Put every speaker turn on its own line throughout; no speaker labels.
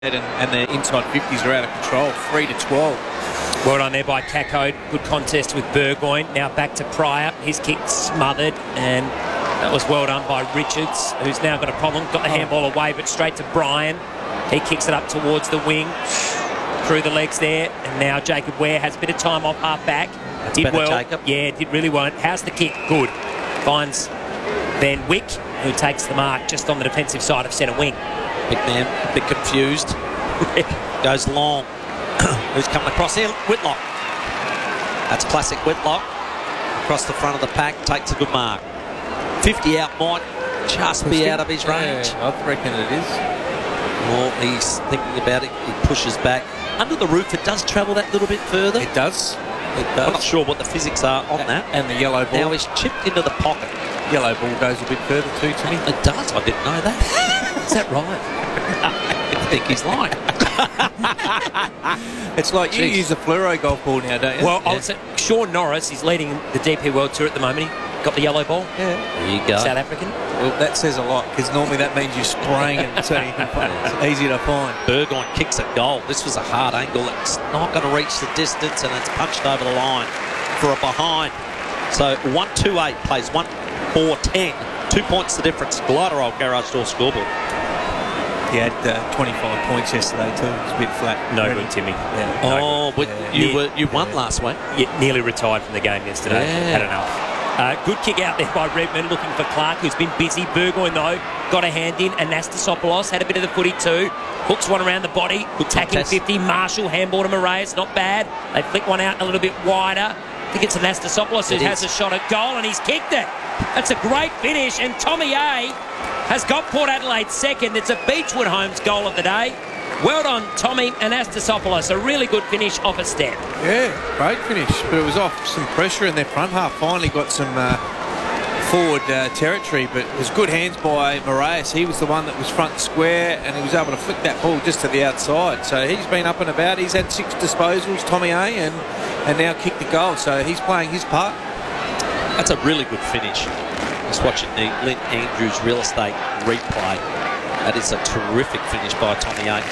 and their inside 50s are out of control, 3-12.
Well done there by Kako. Good contest with Burgoyne. Now back to Pryor. His kick smothered, and that was well done by Richards, who's now got a problem. Got the handball away, but straight to Bryan. He kicks it up towards the wing, through the legs there, and now Jacob Ware has a bit of time off half back.
That's
did
better,
well.
Jacob.
Yeah, did really well. How's the kick? Good. Finds Van Wyk, who takes the mark just on the defensive side of centre wing.
Big man, a bit confused. Goes long. Who's coming across here? Whitlock. That's classic Whitlock. Across the front of the pack, takes a good mark. 50 out might just be out of his range.
Yeah, I reckon it is.
Well, he's thinking about it. He pushes back. Under the roof, it does travel that little bit further.
It does.
I'm not sure what the physics are on that.
And the yellow ball.
Now he's chipped into the pocket.
Yellow ball goes a bit further too, to me.
It does. I didn't know that.
Is that right?
I think he's lying.
It's like you use a fluoro golf ball now, don't you?
Well, I would say Sean Norris is leading the DP World Tour at the moment. He got the yellow ball.
Yeah.
There you go.
South African.
Well, that says a lot, because normally that means you're spraying it so you can find it. It's easy to find.
Burgoyne kicks a goal. This was a hard angle. It's not going to reach the distance, and it's punched over the line for a behind. So 1-2-8 plays 1-4-10. 2 points the difference. Glider old Garage Door scoreboard.
He had 25 points yesterday too. It was a bit flat.
No good, Timmy.
Yeah.
Oh, but you won last week.
Yeah, nearly retired from the game yesterday.
Yeah.
Had enough. Good kick out there by Redmond, looking for Clark, who's been busy. Burgoyne, though, got a hand in. Anastasopoulos had a bit of the footy too. Hooks one around the body. Attacking 50. Marshall, handball to Moraes. Not bad. They flick one out a little bit wider. I think it's Anastasopoulos who has a shot at goal, and he's kicked it. That's a great finish, and Tommy A has got Port Adelaide second. It's a Beechwood Homes goal of the day. Well done, Tommy Anastasopoulos. A really good finish off a step.
Yeah, great finish, but it was off some pressure in their front half. Finally got some forward territory, but it was good hands by Moraes. He was the one that was front square, and he was able to flick that ball just to the outside. So he's been up and about. He's had 6 disposals, Tommy A, and now kicked the goal. So he's playing his part.
That's a really good finish. Just watching the Lynn Andrews real estate replay. That is a terrific finish by Tommy A.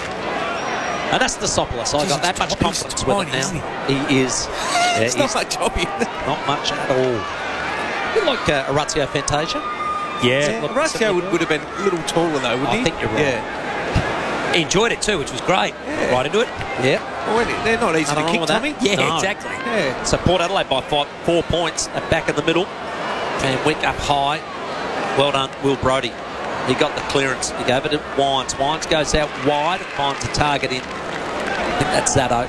And that's the Sopoulos. I got that much confidence with him now. He is. Yeah,
it's not much of him.
Not much at all. You like Orazio Fantasia?
Yeah.
Orazio would have been a little taller though, wouldn't he?
I think you're right.
Yeah.
He enjoyed it too, which was great.
Yeah.
Right into it.
Yeah.
Well, they're not easy to kick, Tommy.
Yeah,
No.
exactly.
Yeah.
So Port Adelaide by 4 points. Back in the middle. Van Wyk up high. Well done, Will Brodie. He got the clearance. He gave it to Wines. Wines goes out wide and finds a target in. I think that's Zato.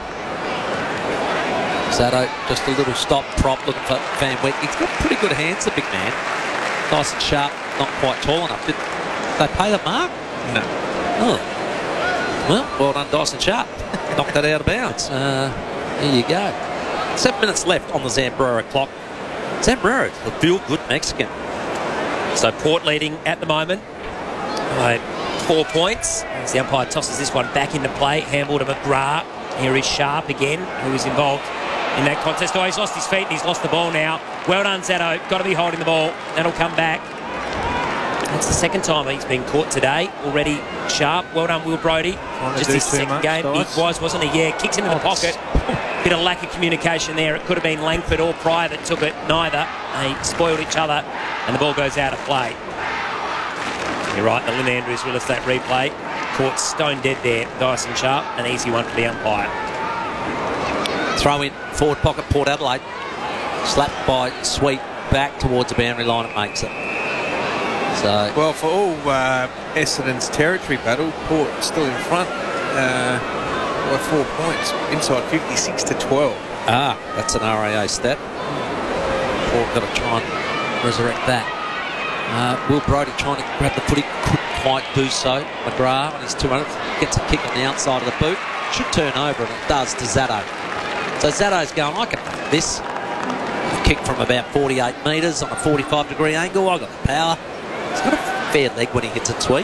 Zato, just a little stop prop looking for Van Wyk. He's got pretty good hands, the big man. Nice and sharp, not quite tall enough. Did they pay the mark?
No.
Oh. Well done, Dyson Sharp. Knocked that out of bounds. There you go. 7 minutes left on the Zambrero clock. Zambrero, a feel-good Mexican.
So Port leading at the moment by 4 points. As the umpire tosses this one back into play. Handball to McGrath. Here is Sharp again, who is involved in that contest. Oh, he's lost his feet and he's lost the ball now. Well done, Zato. Got to be holding the ball. That'll come back. That's the second time he's been caught today already. Sharp. Well done, Will Brodie. Just his second game. It was, wasn't he? Yeah, kicks into the pocket. Bit of lack of communication there. It could have been Langford or Pryor that took it. Neither. They spoiled each other, and the ball goes out of play. You're right, the Lynn Andrews real estate replay. Caught stone dead there. Dyson Sharp, an easy one for the umpire.
Throw in, forward pocket, Port Adelaide. Slapped by Sweet back towards the boundary line. It makes it. So,
well, for all Essendon's territory battle, Port still in front by 4 points. Inside 56-12.
That's an RAA stat. Port got to try and resurrect that. Will Brodie trying to grab the footy, couldn't quite do so. McGrath on his 200 gets a kick on the outside of the boot. Should turn over, and it does to Zato. So Zato's going, I can make this. Kick from about 48 metres on a 45-degree angle. I got the power. He's got a fair leg when he hits a tweet.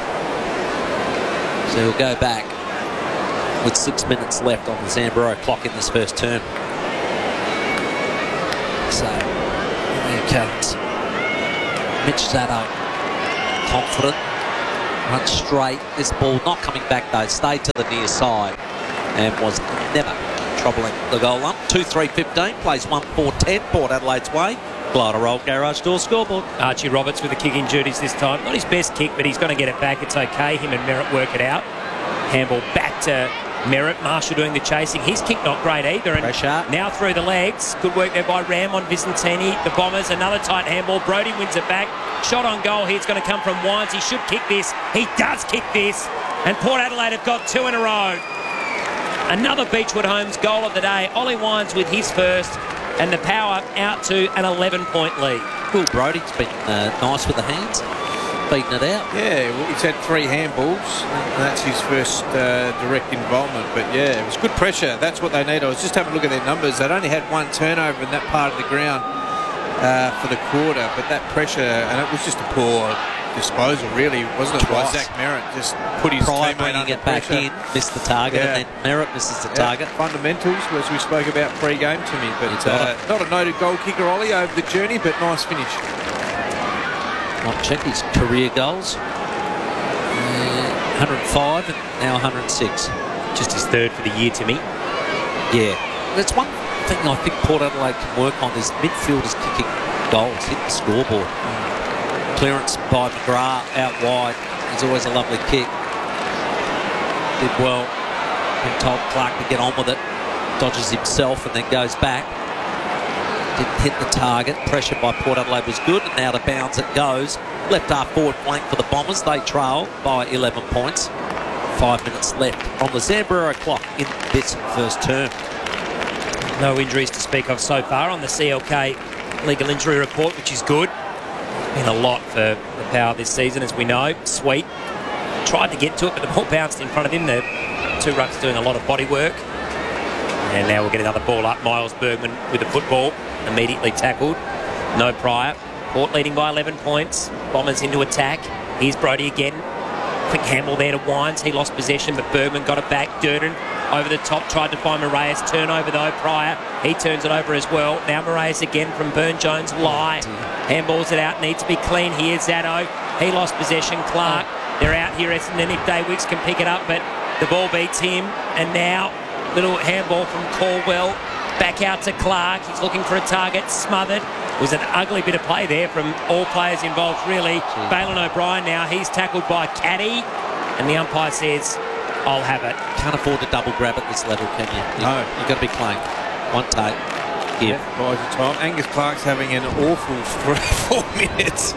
So he'll go back with 6 minutes left on the Zambrero clock in this first term. So here comes Mitch Zato, confident, Run straight. This ball not coming back though. Stayed to the near side and was never troubling the goal line. 2-3-15. Plays 1-4-10. Port Adelaide's way. Glider Roll Garage Door scoreboard.
Archie Roberts with the kicking duties this time. Not his best kick, but he's going to get it back. It's okay. Him and Merritt work it out. Handball back to Merritt. Marshall doing the chasing. His kick not great either. And
Pressure.
now through the legs. Good work there by Ram on Vicentini. The Bombers. Another tight handball. Brodie wins it back. Shot on goal here. It's going to come from Wines. He should kick this. He does kick this. And Port Adelaide have got 2 in a row. Another Beechwood Homes goal of the day. Ollie Wines with his first. And the Power out to an 11-point lead.
Will Brodie's been nice with the hands. Beating it out.
Yeah, well, he's had 3 handballs, and that's his first direct involvement. But yeah, it was good pressure. That's what they need. I was just having a look at their numbers. They'd only had 1 turnover in that part of the ground for the quarter, but that pressure, and it was just a poor disposal, really, wasn't it? By Zach Merritt, just put his
Pryor
teammate
bringing
under
it back
pressure.
in, missed the target,
Yeah.
and then Merritt misses the target.
Fundamentals, as we spoke about pre-game to me, but not a noted goal kicker, Ollie, over the journey, but nice finish.
Might check his career goals. 105 and now 106.
Just his third for the year to me.
Yeah. That's one thing I think Port Adelaide can work on is midfielders kicking goals, hit the scoreboard. Clearance by McGrath out wide is always a lovely kick. Did well. Been told Clark to get on with it. Dodges himself and then goes back. Didn't hit the target. Pressure by Port Adelaide was good, and out of bounds it goes. Left half forward flank for the Bombers. They trail by 11 points. 5 minutes left on the Zambrero clock in this first term.
No injuries to speak of so far on the CLK legal injury report, which is good. Been a lot for the Power this season, as we know. Sweet tried to get to it, but the ball bounced in front of him. The 2 rucks doing a lot of body work. And now we'll get another ball up. Miles Bergman with the football. Immediately tackled. No Pryor. Port leading by 11 points. Bombers into attack. Here's Brodie again. Quick handball there to Wines. He lost possession, but Bergman got it back. Durden over the top, tried to find Moraes. Turnover though, Pryor. He turns it over as well. Now Moraes again from Burne-Jones. Lie. Handballs it out. Needs to be clean here. Zaddo. He lost possession. Clark. They're out here. And then if Daywicks can pick it up, but the ball beats him. And now, little handball from Caldwell. Back out to Clark. He's looking for a target. Smothered. It was an ugly bit of play there from all players involved, really. Balin O'Brien now. He's tackled by Caddy. And the umpire says, I'll have it.
Can't afford to double grab at this level, can you?
No.
You've got to be playing. One take. Give.
Buys the time. Angus Clark's having an awful 4 minutes.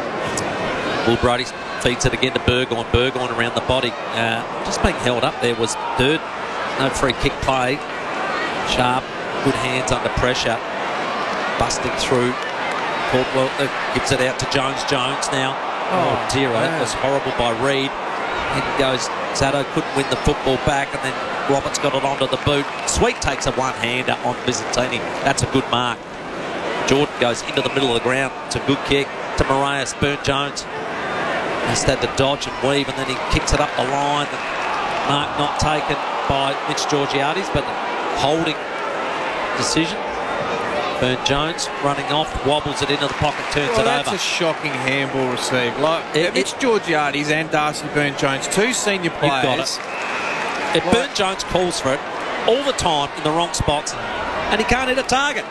Will Brodie feeds it again to Burgoyne. Burgoyne around the body. Just being held up there was Durd. No free kick play. Sharp. Good hands under pressure. Busting through. Caldwell gives it out to Jones. Jones now. Oh dear, that was horrible by Reid. In goes Zaddo, couldn't win the football back, and then Roberts got it onto the boot. Sweet takes a one-hander on Vicentini. That's a good mark. Jordan goes into the middle of the ground. It's a good kick to Moraes. Burne-Jones has had to dodge and weave, and then he kicks it up the line. Mark not taken by Mitch Georgiades, but holding decision. Burne-Jones running off, wobbles it into the pocket, turns it
That's
over.
a shocking handball received. Like, it's Georgiades and Darcy Burne-Jones, 2 senior players.
You've got it. If Burne-Jones calls for it all the time in the wrong spots, and he can't hit a target.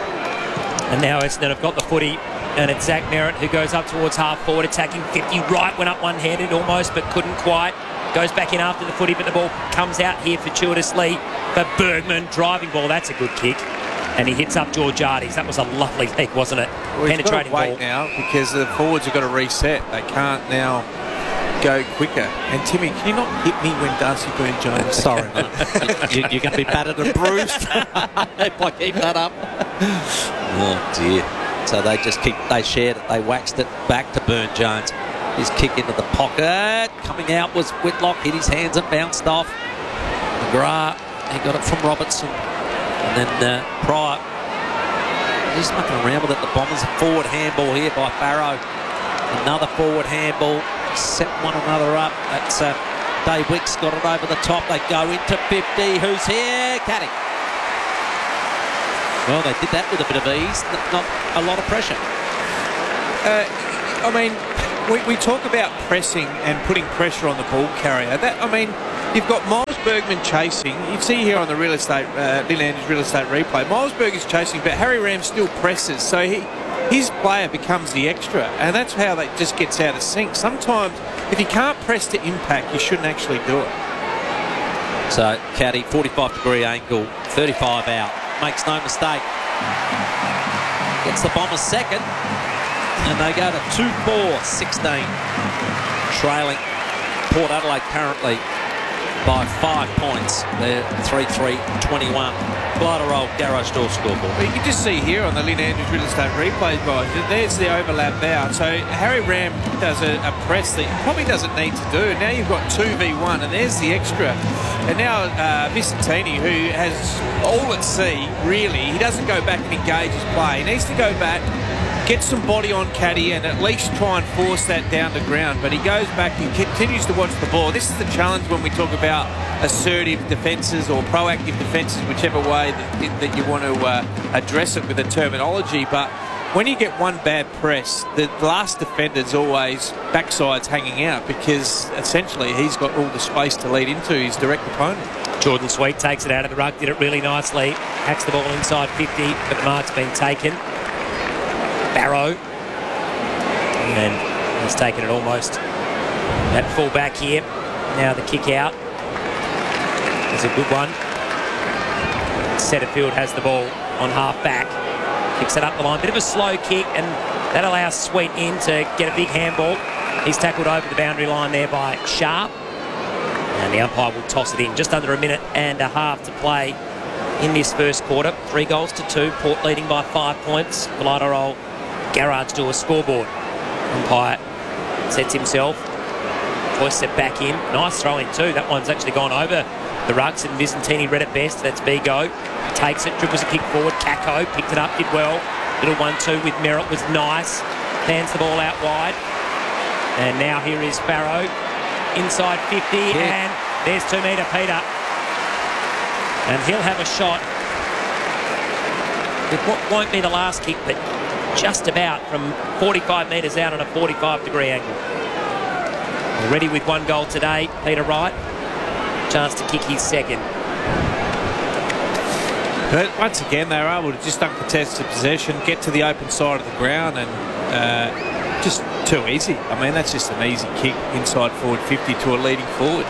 And now Essendon have got the footy, and it's Zach Merritt who goes up towards half forward, attacking 50. Right went up one-handed almost, but couldn't quite. Goes back in after the footy, but the ball comes out here fortuitously. But Bergman, driving ball, that's a good kick. And he hits up Georgiades. That was a lovely kick, wasn't it?
Well, he's
Penetrating
got to wait
ball.
now because the forwards have got to reset. They can't now go quicker. And Timmy, can you not hit me when Darcy Burne-Jones?
Sorry, mate. You're going to be battered and bruised if I keep that up. Oh dear. So they shared it. They waxed it back to Burne-Jones. His kick into the pocket. Coming out was Whitlock. Hit his hands and bounced off. McGrath. He got it from Robertson. And then Pryor just mucking around with it. The Bombers a forward handball here by Farrow. Another forward handball. Set one another up. That's Daywicks got it over the top. They go into 50. Who's here? Caddy. Well, they did that with a bit of ease. Not a lot of pressure.
I mean, we talk about pressing and putting pressure on the ball carrier. You've got Miles Bergman chasing. You see here on the Lynn Andrews real estate replay, Miles Bergman's chasing, but Harry Ram still presses. So his player becomes the extra, and that's how that just gets out of sync. Sometimes, if you can't press to impact, you shouldn't actually do it.
So, Caddy, 45-degree angle, 35 out. Makes no mistake. Gets the Bombers second, and they go to 2-4-16. Trailing Port Adelaide currently by 5 points. They're 3-3-21. Glider roll, garage door scoreboard.
Well, you can just see here on the Lynn Andrews real estate replay, guys, there's the overlap there. So Harry Ram does a press that he probably doesn't need to do. Now you've got 2v1, and there's the extra. And now Vicentini, who has all at sea, really, he doesn't go back and engage his play. He needs to go back, get some body on Caddy, and at least try and force that down to ground. But he goes back, he continues to watch the ball. This is the challenge when we talk about assertive defences or proactive defences, whichever way that you want to address it with the terminology. But when you get one bad press, the last defender's always backsides hanging out, because essentially he's got all the space to lead into his direct opponent.
Jordan Sweet takes it out of the ruck, did it really nicely, hacks the ball inside 50, but the mark's been taken. Barrow, and he's taken it almost at full back here. Now the kick out is a good one. Setterfield has the ball on half back, kicks it up the line, bit of a slow kick, and that allows Sweet in to get a big handball. He's tackled over the boundary line there by Sharp, and the umpire will toss it in. Just under a minute and a half to play in this first quarter. 3-2. Port leading by 5 points. Glider roll, garage door scoreboard. Umpire sets himself, hoists it back in. Nice throw in too. That one's actually gone over the rucks, and Vicentini read it best. That's Bigo. Takes it, dribbles a kick forward. Kako picked it up, did well. Little 1-2 with Merritt was nice. Hands the ball out wide. And now here is Barrow. Inside 50, and there's 2 metre Peter. And he'll have a shot. It won't be the last kick, but just about from 45 metres out on a 45-degree angle. Already with 1 goal today, Peter Wright. Chance to kick his second.
But once again, they were able to just uncontested possession, get to the open side of the ground, and just too easy. I mean, that's just an easy kick inside forward 50 to a leading forward.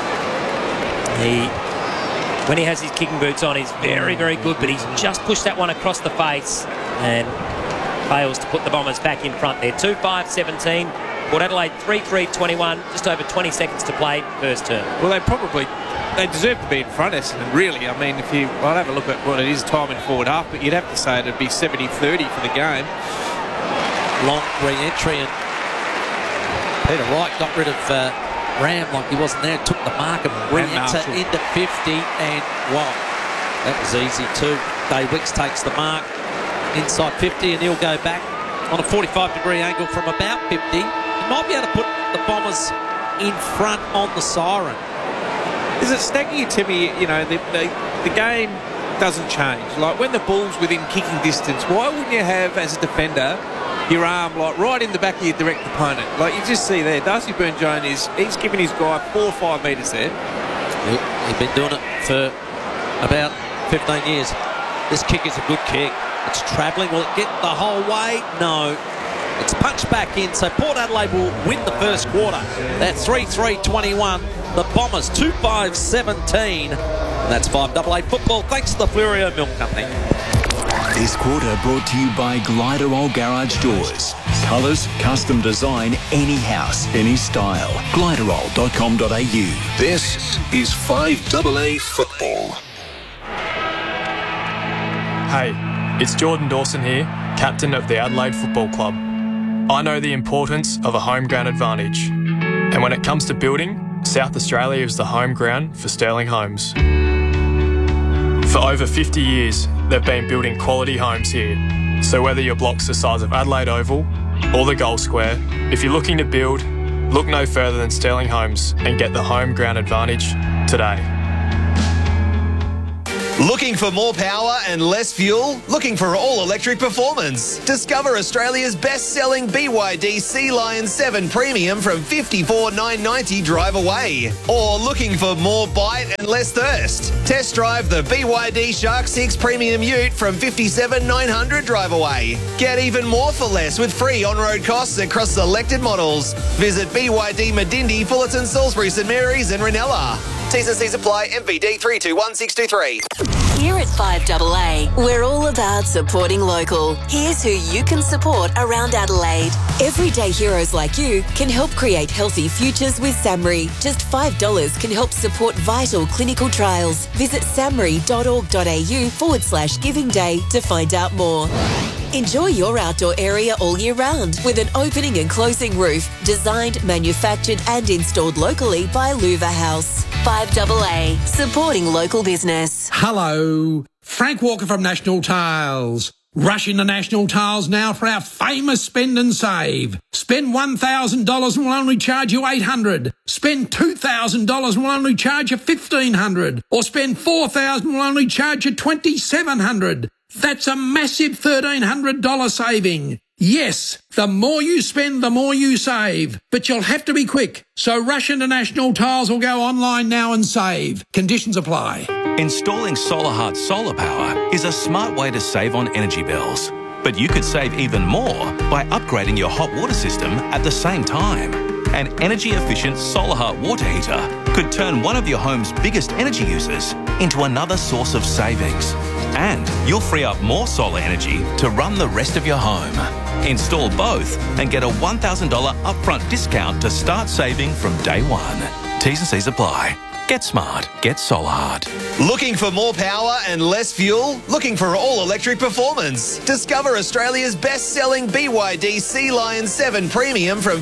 When he has his kicking boots on, he's very, very good, but he's just pushed that one across the face and fails to put the Bombers back in front there. 2-5-17. Port Adelaide 3-3-21. Just over 20 seconds to play first term.
Well, they deserve to be in front, Essendon, really. I mean, I'd have a look at what it is time in forward half, but you'd have to say it'd be 70-30 for the game.
Long re-entry, and Peter Wright got rid of Ram like he wasn't there, took the mark and re-enter into 50, and well, that was easy too. Dave Wicks takes the mark inside 50, and he'll go back on a 45-degree angle from about 50. He might be able to put the Bombers in front on the siren.
Is it staggy, Timmy? You know, the game doesn't change. Like when the ball's within kicking distance, why wouldn't you have, as a defender, your arm like right in the back of your direct opponent? Like you just see there, Darcy Byrne-Jones he's giving his guy 4 or 5 metres there.
He's been doing it for about 15 years. This kick is a good kick. It's travelling. Will it get the whole way? No. It's punched back in, so Port Adelaide will win the first quarter. That's 3-3-21. The Bombers 2-5-17. And that's 588 football, thanks to the Flurio Milk Company.
This quarter brought to you by Gliderol Garage Doors. Colours, custom design, any house, any style. Gliderol.com.au. This is 5AA football.
Hey, it's Jordan Dawson here, captain of the Adelaide Football Club. I know the importance of a home ground advantage. And when it comes to building, South Australia is the home ground for Sterling Homes. For over 50 years, they've been building quality homes here. So whether your block's the size of Adelaide Oval or the Gold Square, if you're looking to build, look no further than Sterling Homes and get the home ground advantage today.
Looking for more power and less fuel? Looking for all-electric performance? Discover Australia's best-selling BYD Sea Lion 7 Premium from $54,990 drive away. Or looking for more bite and less thirst? Test drive the BYD Shark 6 Premium Ute from $57,900 drive away. Get even more for less with free on-road costs across selected models. Visit BYD Medindi, Fullerton, Salisbury, St Mary's and Ranella. T's and C's apply. MVD 321623.
Here at 5AA, we're all about supporting local. Here's who you can support around Adelaide. Everyday heroes like you can help create healthy futures with SAMRI. Just $5 can help support vital clinical trials. Visit samri.org.au/Giving Day to find out more. Enjoy your outdoor area all year round with an opening and closing roof designed, manufactured and installed locally by Louver House. 5AA, supporting local business.
Hello, Frank Walker from National Tiles. Rush into National Tiles now for our famous spend and save. Spend $1,000 and we'll only charge you $800. Spend $2,000 and we'll only charge you $1,500. Or spend $4,000 and we'll only charge you $2,700. That's a massive $1,300 saving. Yes, the more you spend, the more you save. But you'll have to be quick. So rush into National Tiles or go online now and save. Conditions apply.
Installing SolarHeart solar power is a smart way to save on energy bills. But you could save even more by upgrading your hot water system at the same time. An energy-efficient SolarHeart water heater could turn one of your home's biggest energy users into another source of savings. And you'll free up more solar energy to run the rest of your home. Install both and get a $1,000 upfront discount to start saving from day one. T's and C's apply. Get smart. Get SolarHeart.
Looking for more power and less fuel? Looking for all-electric performance? Discover Australia's best-selling BYD Sea Lion 7 Premium from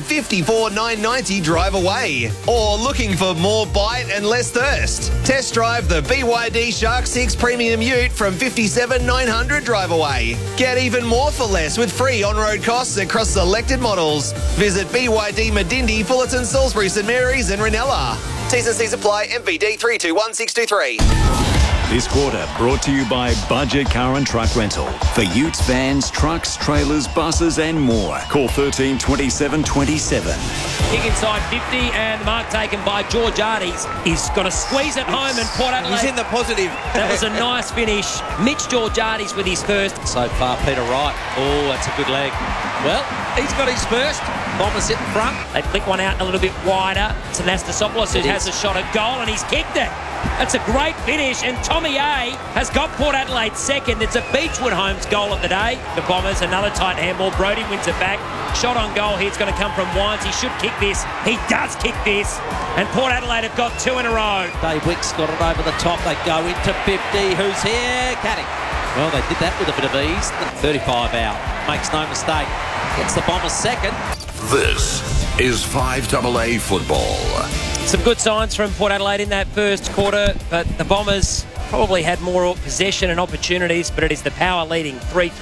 $54,990 drive away. Or looking for more bite and less thirst? Test drive the BYD Shark 6 Premium Ute from $57,900 drive away. Get even more for less with free on-road costs across selected models. Visit BYD Medindi, Fullerton, Salisbury, St Mary's and Ranella. T's and C's apply. MVD 321623.
This quarter brought to you by Budget Car and Truck Rental. For utes, vans, trucks, trailers, buses and more. Call 13 27 27.
Kick inside 50 and the mark taken by George Arties. He's got to squeeze it home and Port Adelaide.
He's in the positive.
That was a nice finish. Mitch George Arties with his first.
So far, Peter Wright. Oh, that's a good leg. Well, he's got his first. Bombers hit in front.
They flick one out a little bit wider to Nastasopoulos, who has a shot at goal, and he's kicked it. That's a great finish, and Tommy A has got Port Adelaide second. It's a Beechwood Homes goal of the day. The Bombers, another tight handball. Brody wins it back. Shot on goal here. It's going to come from Wines. He should kick this. He does kick this. And Port Adelaide have got two in a row.
Dave Wicks got it over the top. They go into 50. Who's here? Caddy. Well, they did that with a bit of ease. 35 out. Makes no mistake. Gets the Bombers second.
This is 5AA football.
Some good signs from Port Adelaide in that first quarter, but the Bombers probably had more possession and opportunities, but it is the power leading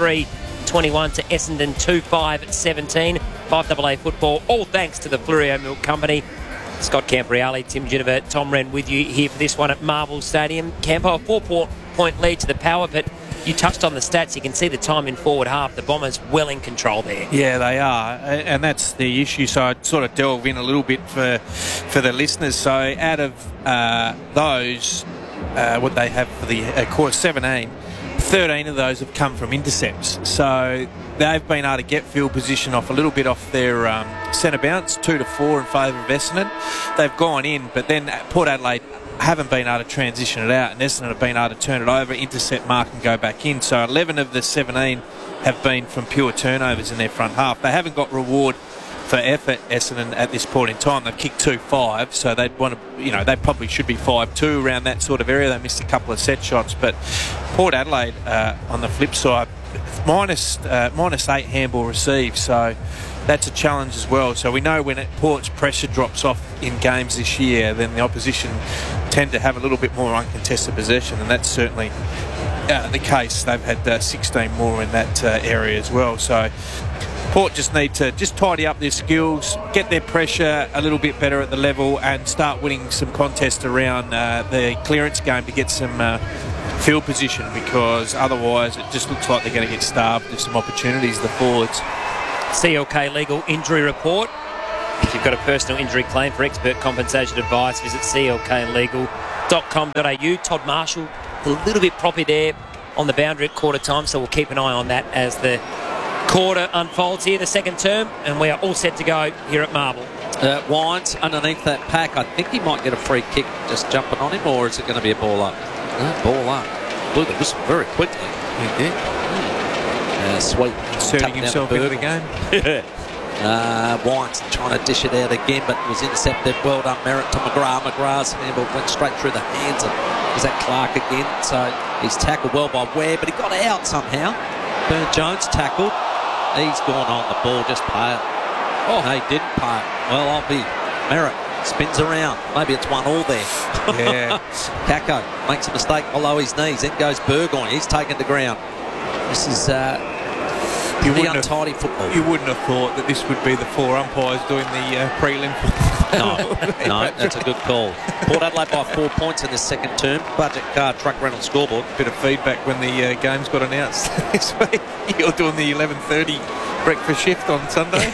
3-3-21 to Essendon 2-5-17. 5AA football, all thanks to the Flurio Milk Company. Scott Campriali, Tim Ginnivan, Tom Wren with you here for this one at Marvel Stadium. Campo, a 4-point lead to the power, but you touched on the stats. You can see the time in forward half. The Bombers well in control there.
Yeah, they are, and that's the issue. So I'd sort of delve in a little bit for the listeners. So out of those, what they have for the quarter 17, 13 of those have come from intercepts. So they've been able to get field position off a little bit off their centre bounce, 2-4 in favour of Essendon. They've gone in, but then Port Adelaide haven't been able to transition it out, and Essendon have been able to turn it over, intercept, mark and go back in. So 11 of the 17 have been from pure turnovers in their front half. They haven't got reward for effort, Essendon, at this point in time. They've kicked 2-5, so they'd want to, they probably should be 5-2 around that sort of area. They missed a couple of set shots, but Port Adelaide, on the flip side, minus 8 handball received, so that's a challenge as well. So we know when Port's pressure drops off in games this year, then the opposition tend to have a little bit more uncontested possession, and that's certainly the case. They've had 16 more in that area as well. So Port just need to tidy up their skills, get their pressure a little bit better at the level, and start winning some contests around the clearance game to get some field position, because otherwise it just looks like they're going to get starved of some opportunities, the forwards.
CLK Legal Injury Report. If you've got a personal injury claim, for expert compensation advice, visit clklegal.com.au. Todd Marshall, a little bit proppy there on the boundary at quarter time, so we'll keep an eye on that as the quarter unfolds here, the second term, and we are all set to go here at Marble.
Wines underneath that pack. I think he might get a free kick just jumping on him, or is it going to be a ball up? No, ball up. Blew the whistle very quickly.
He did.
Sweet.
Inserting himself into the game.
Wines trying to dish it out again, but was intercepted. Well done, Merritt to McGrath. McGrath's handball went straight through the hands of Zach Clark again. So he's tackled well by Ware, but he got out somehow. Burne-Jones tackled. He's gone on the ball, just pay it. Oh, he didn't pay it. Well, I'll be. Merritt spins around. Maybe it's 1-1 there.
Yeah.
Kako makes a mistake below his knees. Then goes Burgoyne. He's taken the ground. This is pretty untidy football.
You wouldn't have thought that this would be the 4 umpires doing the prelim.
No, that's a good call. Port Adelaide by 4 points in the second term. Budget car truck rental scoreboard.
Bit of feedback when the games got announced this week. You're doing the 11:30 breakfast shift on Sunday.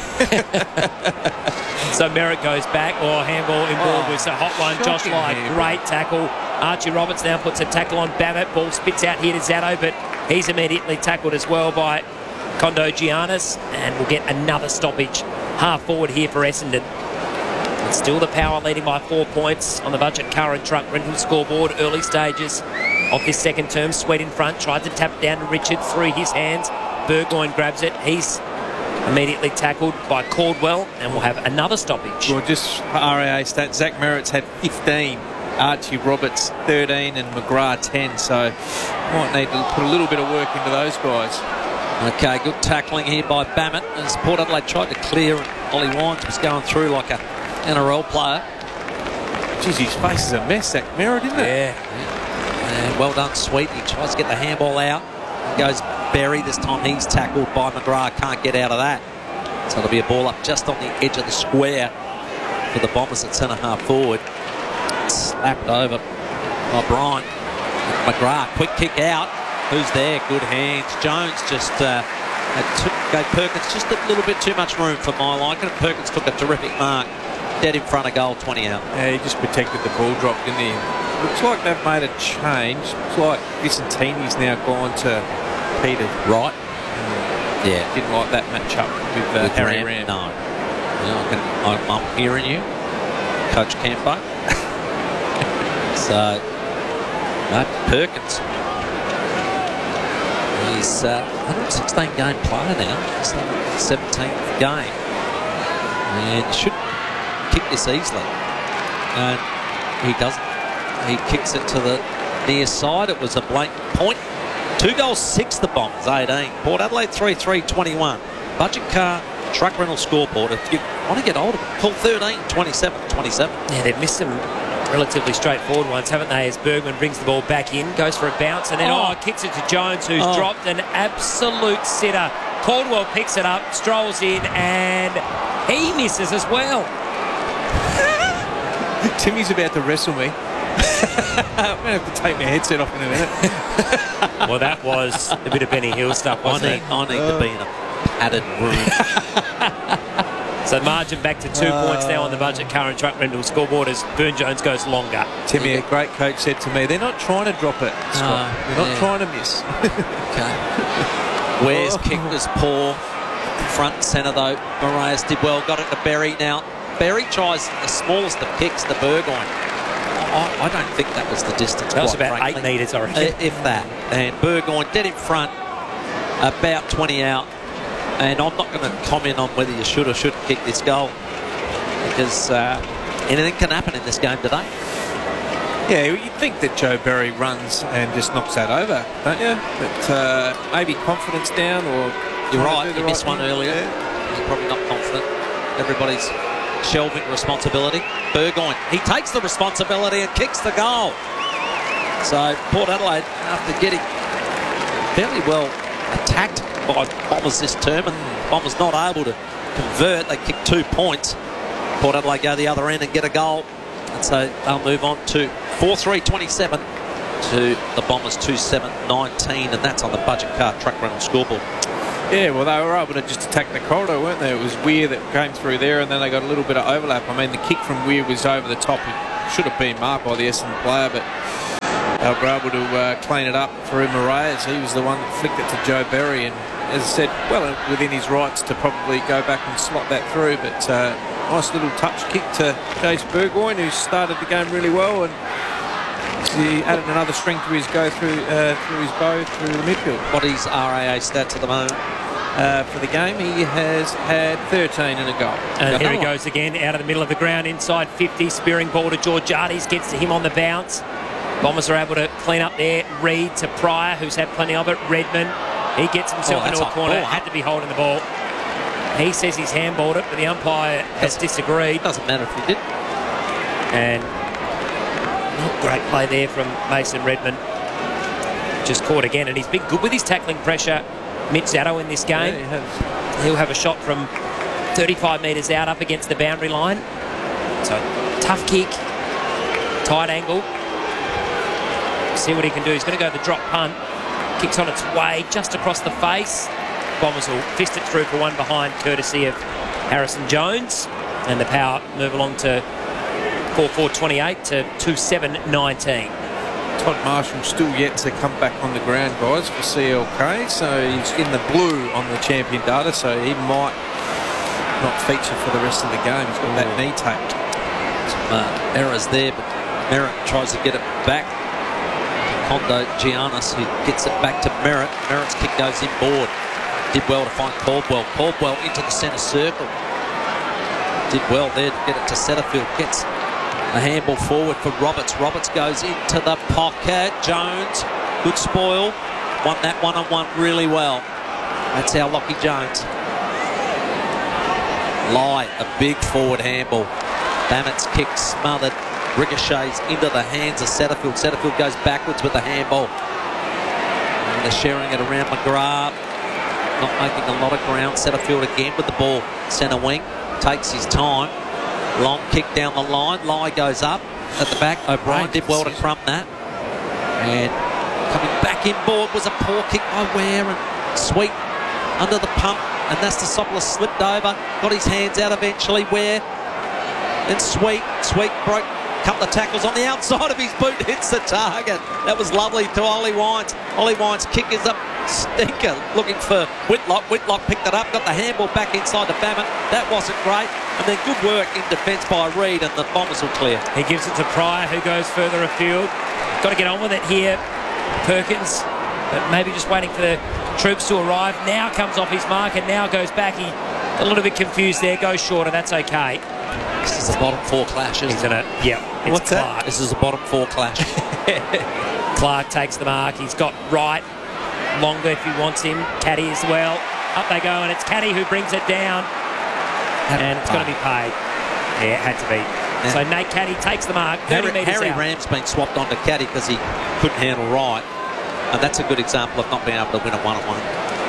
So Merritt goes back, or handball involved with a hot one. Josh Lyde, great tackle. Archie Roberts now puts a tackle on Babbitt. Ball spits out here to Zatto, but he's immediately tackled as well by Kondo Giannis, and we'll get another stoppage half forward here for Essendon. It's still the Power leading by 4 points on the Budget car and truck rental scoreboard. Early stages of this second term. Sweet in front, tried to tap down to Richard through his hands. Burgoyne grabs it. He's immediately tackled by Caldwell, and we'll have another stoppage.
Well, just for RAA stats, Zach Merritt's had 15, Archie Roberts 13, and McGrath 10, so might need to put a little bit of work into those guys.
Okay, good tackling here by Bammett as Port Adelaide tried to clear, and Ollie Wines was going through like a NRL player.
Jeez, his face is a mess, Zach Merritt, isn't it?
Yeah. And well done, Sweet. He tries to get the handball out. Goes Berry. This time he's tackled by McGrath. Can't get out of that. So it'll be a ball up just on the edge of the square for the Bombers at centre half forward. Slapped over by Bryant. McGrath, quick kick out. Who's there? Good hands. Jones just gave Perkins just a little bit too much room for my liking. Perkins took a terrific mark. Dead in front of goal, 20 out.
Yeah, he just protected the ball drop, didn't he? Looks like they've made a change. Looks like Vicentini's now gone to Peter.
Right. Yeah.
Didn't like that match-up with Harry Ram.
No. I'm hearing you, Coach Campo. So, no, Perkins. He's 116 game player now. It's the 17th game. And should kick this easily. And he doesn't. He kicks it to the near side. It was a blatant point. 2 goals, 6 the Bombers, 18. Port Adelaide 3-3-21. Budget car truck rental scoreboard. If you want to get hold of it, call 13-27-27.
Yeah, they've missed some relatively straightforward ones, haven't they, as Bergman brings the ball back in, goes for a bounce, and then kicks it to Jones, who's dropped an absolute sitter. Caldwell picks it up, strolls in, and he misses as well.
Timmy's about to wrestle me. I'm going to have to take my headset off in a minute.
Well, that was a bit of Benny Hill stuff, wasn't it?
I need to be in a padded room.
So margin back to 2 points now on the Budget car and truck rental scoreboard as Burne-Jones goes longer.
Timmy, a great coach, said to me, they're not trying to drop it, Scott. They're not trying to miss.
Okay. Ware's kick was poor. Front and centre though. Moraes did well, got it to Berry. Now, Berry tries the smallest of kicks to Burgoyne. I don't think that was the distance.
That was about 8 metres, I reckon.
If that. And Burgoyne dead in front, about 20 out. And I'm not going to comment on whether you should or shouldn't kick this goal, because anything can happen in this game today.
Yeah, you'd think that Joe Berry runs and just knocks that over, don't you? But maybe confidence down, or...
You're right, he missed one earlier. Yeah. He's probably not confident. Everybody's shelving responsibility. Burgoyne, he takes the responsibility and kicks the goal. So Port Adelaide, after getting fairly well attacked by Bombers this term, and Bombers not able to convert, they kick 2 points. Port Adelaide go the other end and get a goal, and so they'll move on to 4-3-27 to the Bombers 2-7-19, and that's on the Budget Car Truck Rental scoreboard.
Yeah, well, they were able to just attack the corridor, weren't they? It was Weir that came through there, and then they got a little bit of overlap. I mean, the kick from Weir was over the top. It should have been marked by the Essendon player, but they were able to clean it up for Moraes. He was the one that flicked it to Joe Berry, and as I said, well within his rights to probably go back and slot that through, but nice little touch kick to Chase Burgoyne, who started the game really well, and he added another string to his go through his bow through the midfield.
What is RAA stats at the moment?
For the game, he has had 13 and a goal.
And here he goes again, out of the middle of the ground, inside 50, spearing ball to Georgiades, gets to him on the bounce. Bombers are able to clean up there. Reid to Pryor, who's had plenty of it. Redmond, he gets himself into a corner, had to be holding the ball. He says he's handballed it, but the umpire has disagreed.
Doesn't matter if he did.
And not great play there from Mason Redmond. Just caught again, and he's been good with his tackling pressure. Mitch Zatto in this game.
Yeah, he has.
He'll have a shot from 35 metres out up against the boundary line. So tough kick, tight angle. See what he can do. He's going to go the drop punt. Kicks on its way just across the face. Bombers will fist it through for one behind, courtesy of Harrison Jones. And the Power move along to 4-4-28 to 2-7-19.
Todd Marshall still yet to come back on the ground, guys, for CLK, so he's in the blue on the champion data, so he might not feature for the rest of the game. He's got that knee taped.
Some errors there, but Merritt tries to get it back. Kondo Giannis, who gets it back to Merritt. Merritt's kick goes inboard. Did well to find Caldwell. Caldwell into the centre circle. Did well there to get it to Setterfield. Gets a handball forward for Roberts. Roberts goes into the pocket. Jones, good spoil. Won that one-on-one really well. That's our Lockie Jones. Lai, a big forward handball. Bamett's kick smothered. Ricochets into the hands of Setterfield. Setterfield goes backwards with the handball. And they're sharing it around McGrath. Not making a lot of ground. Setterfield again with the ball. Centre wing. Takes his time. Long kick down the line. Lai goes up at the back. O'Brien did well to crump that. And coming back inboard was a poor kick by Ware, and Sweet under the pump. And Nastasopoulos slipped over. Got his hands out eventually. Ware. Then Sweet broke a couple of tackles on the outside of his boot. Hits the target. That was lovely to Ollie Wines. Ollie Wines' kick is up. Stinker looking for Whitlock. Whitlock picked it up, got the handball back inside the Bammett. That wasn't great. And then good work in defence by Reid, and the Bombers will clear.
He gives it to Pryor, who goes further afield. Got to get on with it here, Perkins. But maybe just waiting for the troops to arrive. Now comes off his mark and now goes back. He a little bit confused there. Goes shorter. That's okay.
This is a bottom four clash, isn't it?
Yeah.
What's Clark. That? This is a bottom four clash.
Clark takes the mark. He's got Wright longer if he wants him. Caddy as well. Up they go, and it's Caddy who brings it down. And it's going to be paid. Yeah, it had to be. Yeah. So Nate Caddy takes the mark.
Harry Ram's been swapped onto Caddy because he couldn't handle Wright. And that's a good example of not being able to win a one-on-one.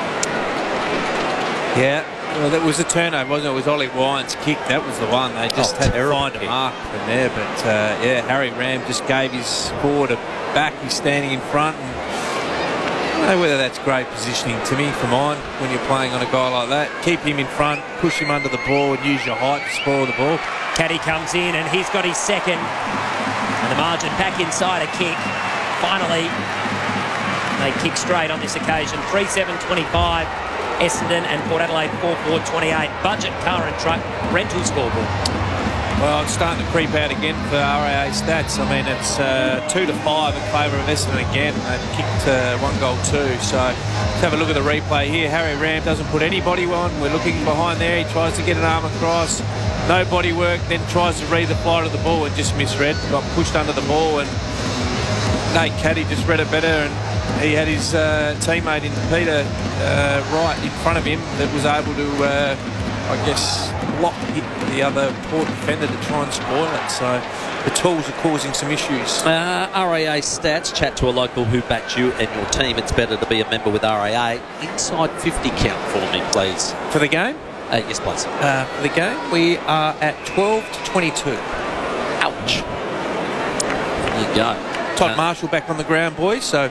Yeah. Well, that was a turnover, wasn't it? It was Ollie Wines' kick. That was the one. They just had to find a mark from there. But, yeah, Harry Ram just gave his forward a back. He's standing in front. And I don't know whether that's great positioning to me for mine when you're playing on a guy like that. Keep him in front, push him under the ball, and use your height to spoil the ball.
Caddy comes in, and he's got his second. And the margin back inside a kick. Finally, they kick straight on this occasion. 3-7-25. Essendon and Port Adelaide 4-4-28. Budget car and truck rental scoreboard.
Well, it's starting to creep out again for RAA stats. I mean, it's 2-5 in favour of Essendon again. They've kicked 1 goal too. So let's have a look at the replay here. Harry Ram doesn't put anybody on. We're looking behind there. He tries to get an arm across. No body work. Then tries to read the flight of the ball and just misread. Got pushed under the ball, and Nate Caddy just read it better, and he had his teammate in Peter Wright in front of him that was able to, I guess, block the other Port defender to try and spoil it. So the tools are causing some issues.
RAA stats. Chat to a local who backed you and your team. It's better to be a member with RAA. Inside 50 count for me, please.
For the game?
Yes, please.
For the game, we are at 12-22.
Ouch. There you go.
Todd Marshall back on the ground, boys. So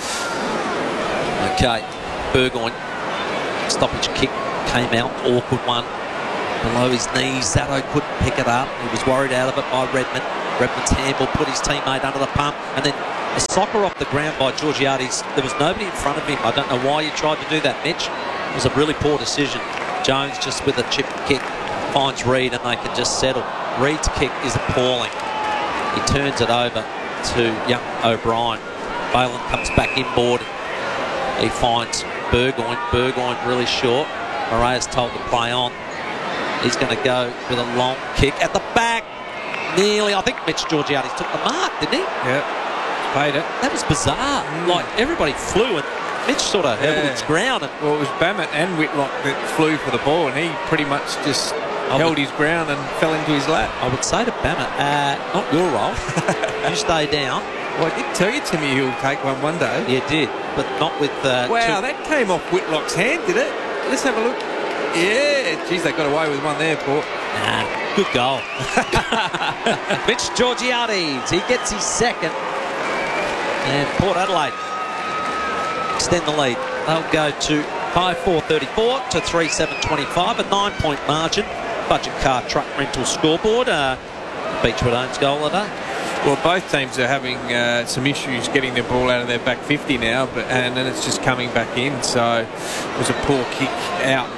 okay, Burgoyne stoppage kick came out, awkward one below his knees. Zatto couldn't pick it up. He was worried out of it by Redmond. Redmond's handball put his teammate under the pump, and then a soccer off the ground by Georgiades. There was nobody in front of him. I don't know why you tried to do that, Mitch. It was a really poor decision. Jones just with a chip kick finds Reid, and they can just settle. Reid's kick is appalling. He turns it over to young O'Brien. Balin comes back inboard. He finds Burgoyne. Burgoyne really short. Moreira's told to play on. He's going to go with a long kick at the back. Nearly, I think Mitch Georgiades took the mark, didn't he?
Yeah, paid it.
That was bizarre. Like, everybody flew and Mitch sort of held his ground. And
well, it was Bammett and Whitlock that flew for the ball, and he pretty much just held his ground and fell into his lap.
I would say to Bammett, not your role. You stay down.
Well, I did tell you, Timmy, he'll take one day.
Yeah, did, but not with...
wow, that came off Whitlock's hand, did it? Let's have a look. Yeah, geez, they got away with one there, Port.
Nah, good goal. Mitch Georgiades, he gets his second. And Port Adelaide extend the lead. They'll go to 5-4-34 to 3-7-25, a 9-point margin. Budget car truck rental scoreboard. Beechwood owns goal of the day.
Well, both teams are having some issues getting the ball out of their back 50 now, and then it's just coming back in. So it was a poor kick out.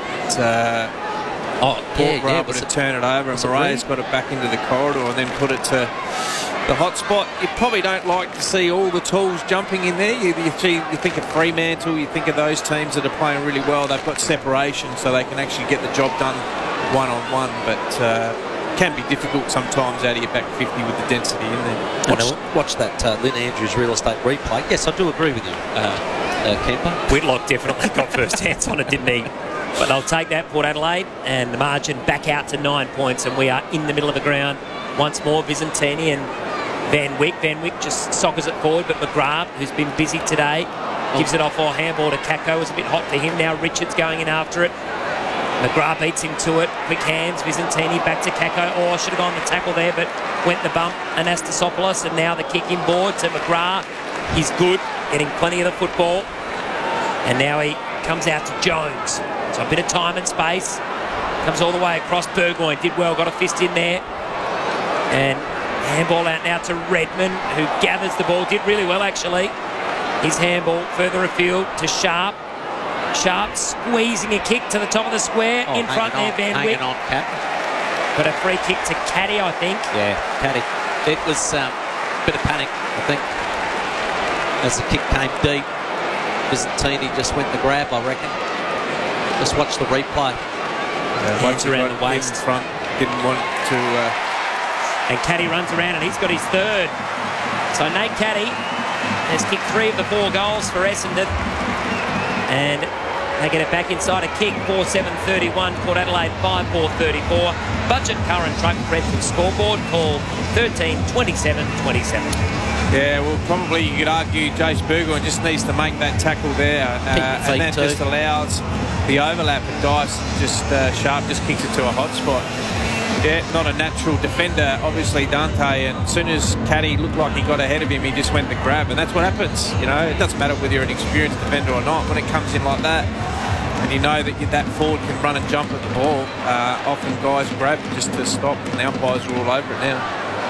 Port rather to turn it over, and Moreira's got it back into the corridor and then put it to the hot spot. You probably don't like to see all the tools jumping in there. You think of Fremantle, you think of those teams that are playing really well. They've got separation, so they can actually get the job done one-on-one, but can be difficult sometimes out of your back 50 with the density in there.
Watch that Lynn Andrews real estate replay. Yes, I do agree with you, Kemper.
Whitlock definitely got first hands on it, didn't he? But they'll take that, Port Adelaide, and the margin back out to 9 points, and we are in the middle of the ground once more. Visentini and Van Wyck. Van Wyck just soccers it forward, but McGrath, who's been busy today, gives it off our handball to Kako. It was a bit hot for him. Now Richards going in after it. McGrath beats him to it. Quick hands. Visentini back to Kako. Oh, I should have gone the tackle there, but went the bump. Anastasopoulos, and now the kick inboard to McGrath. He's good, getting plenty of the football. And now he comes out to Jones. So a bit of time and space. Comes all the way across. Burgoyne did well, got a fist in there. And handball out now to Redmond, who gathers the ball. Did really well, actually. His handball further afield to Sharp. Sharp squeezing a kick to the top of the square. In front there, Van Wyck.
Hanging on, Cap.
But a free kick to Caddy, I think.
Yeah, Caddy. It was a bit of panic, I think, as the kick came deep. Visentini just went the grab, I reckon. Just watch the replay.
Hands around the waist.
In front, didn't want to...
And Caddy runs around, and he's got his third. So Nate Caddy has kicked 3 of the 4 goals for Essendon. And they get it back inside a kick. 4-7-31. Port Adelaide 5-4-34. Budget current truck rental scoreboard. Call 13-27-27.
Yeah, well, probably you could argue Jace Burgoyne just needs to make that tackle there, and that just allows the overlap, and Dice just Sharp just kicks it to a hot spot. Yeah, not a natural defender, obviously, Dante, and as soon as Caddy looked like he got ahead of him, he just went the grab, and that's what happens. You know, it doesn't matter whether you're an experienced defender or not. When it comes in like that, and you know that that forward can run and jump at the ball, often guys grab just to stop, and the umpires are all over it now.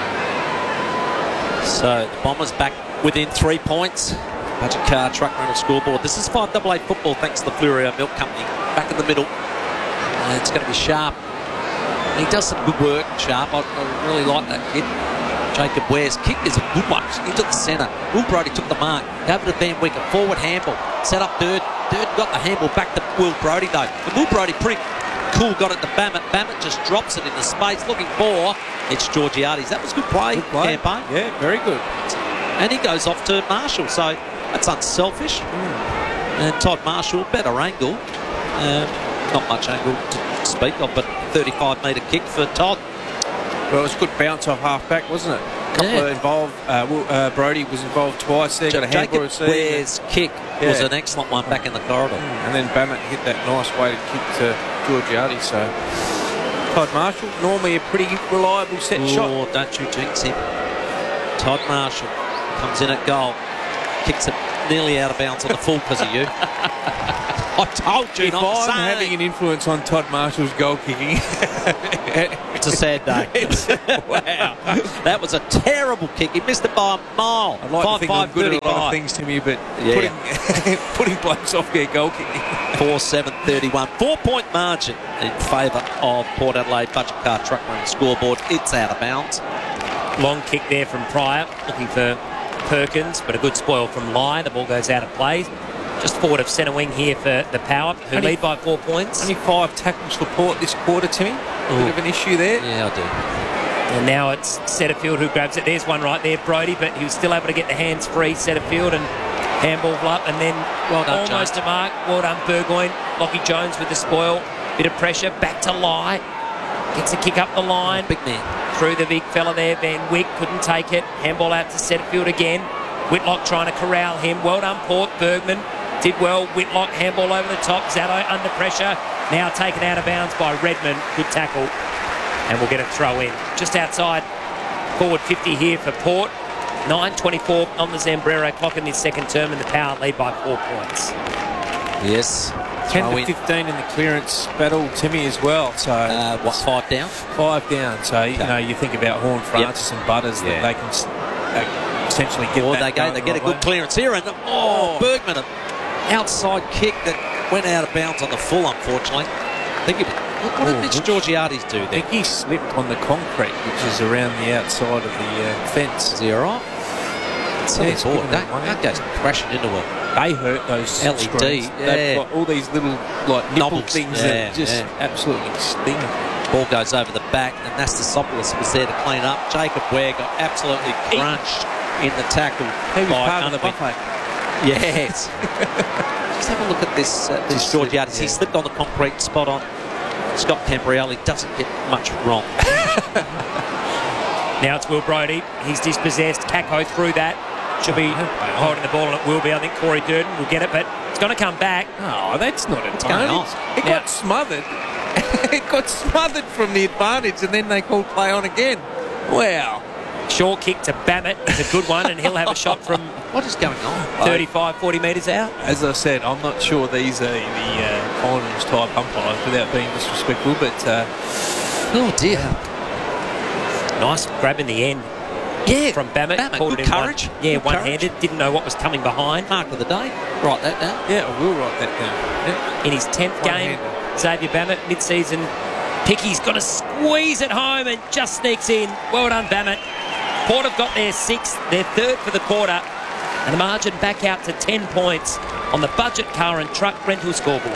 So the Bombers back within 3 points. Budget car truck rental scoreboard. This is 5AA football thanks to the Flurio Milk Company. Back in the middle. It's going to be Sharp. He does some good work, Sharp. I really like that kid. Jacob Ware's kick is a good one. Into the centre. Will Brodie took the mark. Over to Van Wyck, a forward handball. Set up Durd. Durd got the handball back to Will Brodie though. And Will Brodie pretty cool got it to Bammett. Bammett just drops it into space looking for it's Georgiades. That was good play. Campaign.
Yeah, very good.
And he goes off to Marshall. So that's unselfish. And Todd Marshall, better angle. Not much angle to speak of, but 35-metre kick for Todd.
Well, it was a good bounce off half-back, wasn't it? A couple of involved. Brodie was involved twice there. Got a handball receive.
Jacob Ware's kick was an excellent one back in the corridor.
And then Bammett hit that nice weighted kick to Georgiades. So Todd Marshall, normally a pretty reliable set shot.
Don't you jinx him. Todd Marshall comes in at goal. Kicks it nearly out of bounds on the full because of you. I told you
If
not to
I'm
say.
having an influence on Todd Marshall's goal kicking,
It's a sad day. Wow. That was a terrible kick. He missed it by a mile.
I'd like to think I'm good at a lot of things, Timmy, but putting blokes off their goal kicking.
4-7-31. 4-point margin in favour of Port Adelaide. Budget Car Truck Run scoreboard. It's out of bounds.
Long kick there from Pryor, looking for Perkins, but a good spoil from Lai. The ball goes out of play. Just forward of centre wing here for the Power, who lead by 4 points.
Only 5 tackles for Port this quarter, Timmy. Bit of an issue there.
Yeah, I do.
And now it's Setterfield who grabs it. There's one right there, Brodie, but he was still able to get the hands free, Setterfield, and handball up, and then
well done,
almost
Jones.
a mark. Well done, Burgoyne. Lockie Jones with the spoil. Bit of pressure, back to Lai. Gets a kick up the line.
Big man.
Through the big fella there, Van Wyck couldn't take it. Handball out to Setterfield again. Whitlock trying to corral him. Well done, Port. Bergman did well. Whitlock, handball over the top. Zatto under pressure. Now taken out of bounds by Redmond. Good tackle. And we'll get a throw in. Just outside forward 50 here for Port. 9:24 on the Zambrero clock in this second term, and the Power lead by 4 points.
Yes.
10
Throw
to
in.
15 in the clearance battle, Timmy, as well. So
5 down?
5 down. So, you know, you think about Horn, Francis and Butters, that they can essentially get
Or
that
they
going
get a
right
good
way.
clearance here, and Bergman, an outside kick that went out of bounds on the full, unfortunately. I think what did Mitch Georgiades do
I
there?
think he slipped on the concrete, which is around the outside of the fence.
Is he all right?
Yeah, it's
Don't
given away.
go crashing into a
They hurt those
LED,
screens. They've got all these little like nipple
Knobbles,
things
yeah,
that just absolutely sting.
ball goes over the back, and Nastasopoulos was there to clean up. Jacob Ware got absolutely crunched in the tackle.
He was
by
part of the
Unnerby.
buffet.
Yes. Just have a look at this Georgiades. He slipped on the concrete, spot on. Scott Cambrielli doesn't get much wrong.
Now it's Will Brodie. He's dispossessed. Kako through that. Should be holding the ball, and it will be. I think Corey Durden will get it, but it's going to come back.
Oh, that's not
What's going on?
It got smothered. It got smothered from the advantage, and then they called play on again. Wow.
Short kick to Bammett. It's a good one, and he'll have a shot from
What is going on?
35, 40 metres out.
As I said, I'm not sure these are the finals type umpires without being disrespectful, but
Oh dear.
Nice grab in the end.
Yeah,
From Bammett. Pulled
good
it in
courage.
Good one-handed. Didn't know what was coming behind.
Mark of the day. Write that down.
yeah, I will write that down. Yeah.
In his 10th game, Xavier Bammett, mid-season Picky's got to squeeze it home and just sneaks in. Well done, Bammett. Port have got their 6th, their 3rd for the quarter, and the margin back out to 10 points on the Budget Car and Truck rental scoreboard.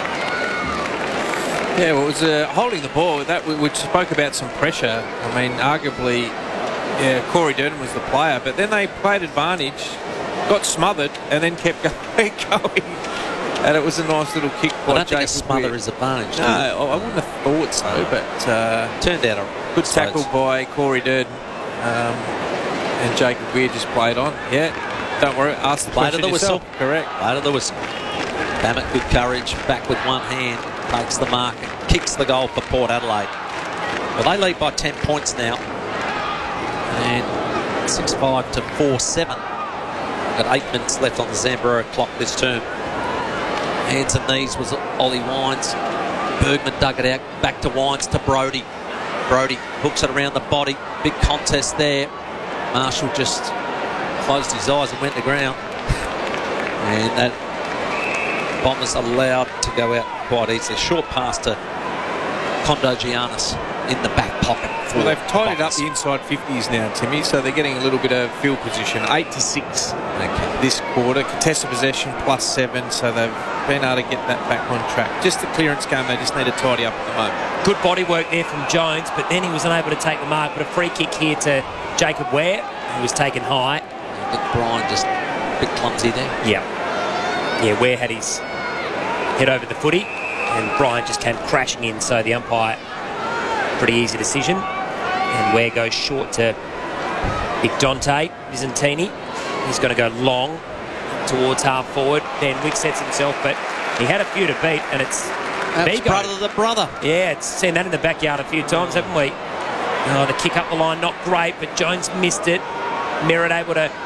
Yeah, well, it was holding the ball. That we spoke about some pressure. I mean, arguably, Corey Durden was the player, but then they played advantage, got smothered, and then kept going. And it was a nice little kick by
I don't think a
Jacob
smother
Weir.
is advantage.
No, I wouldn't have thought so, but
Turned out a
good tackle by Corey Durden, and Jacob Weir just played on. Yeah, don't worry, ask the
Play to
question
the
yourself.
whistle.
Correct.
Play to the whistle. Bammett, good courage, back with one hand, takes the mark and kicks the goal for Port Adelaide. Well, they lead by 10 points now. And 6-5 to 4-7. Got 8 minutes left on the Zambrero clock this term. Hands and knees was Ollie Wines. Bergman dug it out, back to Wines to Brodie. Brodie hooks it around the body. Big contest there. Marshall just closed his eyes and went to ground. And that Bombers allowed to go out quite easily. Short pass to Kondo Giannis in the back pocket.
Well, they've tidied up
Bombers.
the inside 50s now, Timmy, so they're getting a little bit of field position. 8-6 this quarter. Contested possession +7, so they've been able to get that back on track. Just the clearance game, they just need to tidy up at the moment.
Good body work there from Jones, but then he was unable to take the mark. But a free kick here to Jacob Ware, who was taken high.
I think Brian just a bit clumsy there.
Yeah, Ware had his head over the footy, and Brian just came crashing in, so the umpire, pretty easy decision. And Ware goes short to Big Dante Visentini. He's going to go long towards half forward. Then Wick sets himself, but he had a few to beat, and it's
That's
Vigo.
brother to the brother.
Yeah, it's seen that in the backyard a few times, haven't we? Oh, the kick up the line, not great, but Jones missed it. Merritt able to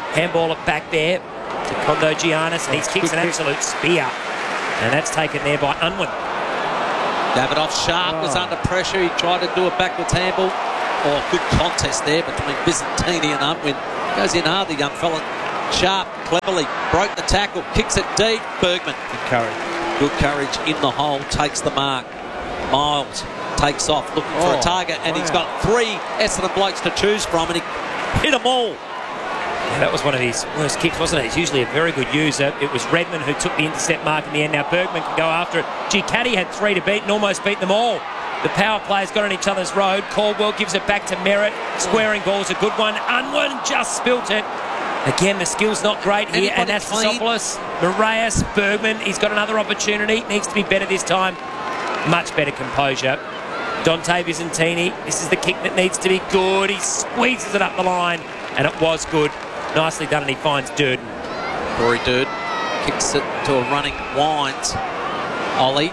Handball it back there to Kondo Giannis, and he kicks an absolute spear. And that's taken there by Unwin.
Davidoff Sharp was under pressure. He tried to do a backwards handball. Oh, good contest there between Byzantini and Unwin. Goes in hard, the young fella. Sharp cleverly broke the tackle, kicks it deep. Bergman. Good courage in the hole, takes the mark. Miles takes off looking for a target, and he's got 3 Essendon blokes to choose from, and he hit them all.
Yeah, that was one of his worst kicks, wasn't it? He's usually a very good user. It was Redmond who took the intercept mark in the end. Now Bergman can go after it. Caddy had 3 to beat and almost beat them all. The power players got on each other's road. Caldwell gives it back to Merritt. Squaring ball's a good one. Unwin just spilt it. Again, the skill's not great here. And Anastasopoulos, Moraes, Bergman. He's got another opportunity. Needs to be better this time. Much better composure. Dante Byzantini. This is the kick that needs to be good. He squeezes it up the line. And it was good. Nicely done, and he finds Durden.
Rory Durden kicks it to a running Wines. Ollie